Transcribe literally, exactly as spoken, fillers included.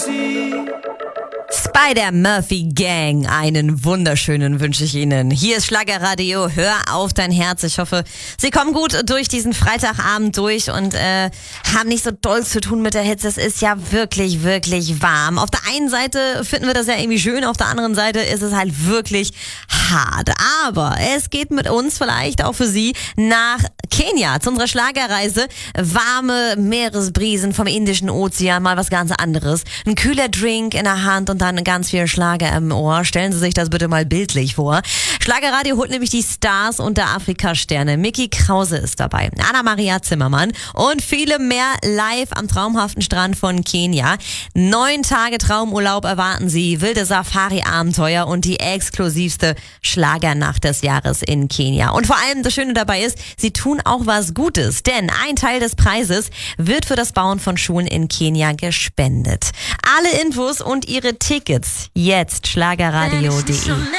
Spider-Murphy Gang, einen wunderschönen wünsche ich Ihnen. Hier ist Schlagerradio, hör auf dein Herz. Ich hoffe, Sie kommen gut durch diesen Freitagabend durch und äh, haben nicht so doll zu tun mit der Hitze. Es ist ja wirklich, wirklich warm. Auf der einen Seite finden wir das ja irgendwie schön, auf der anderen Seite ist es halt wirklich hart. Aber es geht mit uns vielleicht auch für Sie nach Kenia zu unserer Schlagerreise. Warme Meeresbrisen vom Indischen Ozean, mal was ganz anderes. Ein kühler Drink in der Hand und dann ganz viel Schlager im Ohr. Stellen Sie sich das bitte mal bildlich vor. Schlagerradio holt nämlich die Stars und der Afrika-Sterne. Micky Krause ist dabei, Anna-Maria Zimmermann und viele mehr live am traumhaften Strand von Kenia. Neun Tage Traumurlaub erwarten Sie, wilde Safari-Abenteuer und die exklusivste Schlagernacht des Jahres in Kenia. Und vor allem das Schöne dabei ist, Sie tun auch was Gutes, denn ein Teil des Preises wird für das Bauen von Schulen in Kenia gespendet. Alle Infos und Ihre Tickets jetzt schlagerradio punkt de.